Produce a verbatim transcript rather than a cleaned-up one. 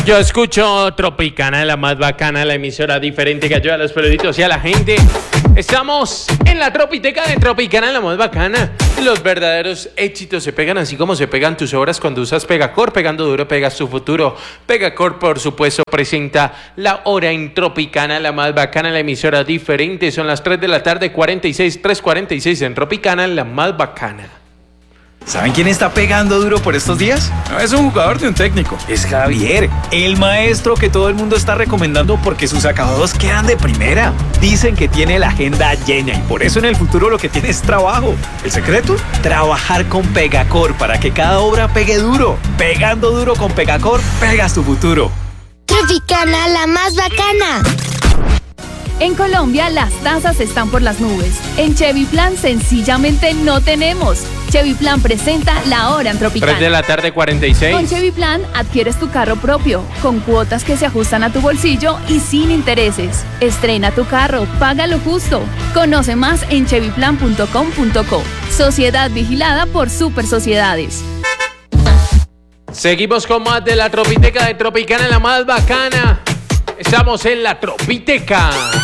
Yo escucho Tropicana, la más bacana, la emisora diferente que ayuda a los peluditos y a la gente. Estamos en la Tropiteca de Tropicana, la más bacana. Los verdaderos éxitos se pegan así como se pegan tus obras cuando usas Pegacor. Pegando duro, pegas tu futuro. Pegacor, por supuesto, presenta la hora en Tropicana, la más bacana, la emisora diferente. Son las tres de la tarde, cuarenta y seis, tres cuarenta y seis en Tropicana, la más bacana. ¿Saben quién está pegando duro por estos días? No es un jugador de un técnico, es Javier, el maestro que todo el mundo está recomendando porque sus acabados quedan de primera. Dicen que tiene la agenda llena y por eso en el futuro lo que tiene es trabajo. ¿El secreto? Trabajar con Pegacor para que cada obra pegue duro. Pegando duro con Pegacor, pegas tu futuro. Tropicana, la más bacana. En Colombia las tasas están por las nubes. En Chevy Plan sencillamente no tenemos. Chevy Plan presenta la hora en Tropicana. tres de la tarde, cuarenta y seis. Con Chevy Plan adquieres tu carro propio, con cuotas que se ajustan a tu bolsillo y sin intereses. Estrena tu carro, paga lo justo. Conoce más en chevy plan punto com punto co. Sociedad vigilada por Super Sociedades. Seguimos con más de la Tropiteca de Tropicana, la más bacana. Estamos en la Tropiteca.